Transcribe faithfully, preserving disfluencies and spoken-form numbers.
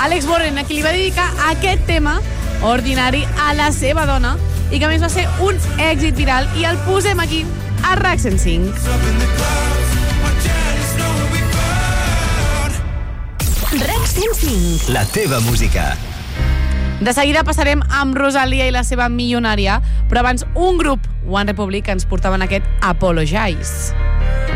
Alex Warren, a qui li va dedicar aquest tema, Ordinari, a la seva dona, i que a més va ser un èxit viral, i el posem aquí, a RAC cent cinc. RAC cent cinc. La teva música. De seguida passarem amb Rosalia i la seva milionària, però abans un grup, One Republic, ens portaven aquest Apologize.